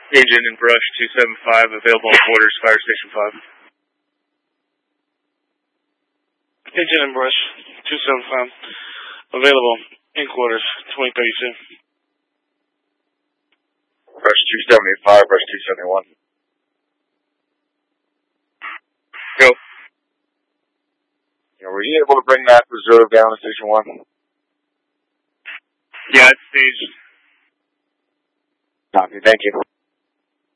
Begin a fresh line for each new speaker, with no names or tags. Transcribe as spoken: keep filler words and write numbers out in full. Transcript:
Agent in Brush two seven five, available on quarters, Fire Station five.
Agent in Brush two seven five, available in quarters, twenty thirty-two.
Brush two seventy-five, Brush two seventy-one.
Go.
Yeah, were you able to bring that reserve down to Station one?
Yeah, it's staged.
Copy, thank you.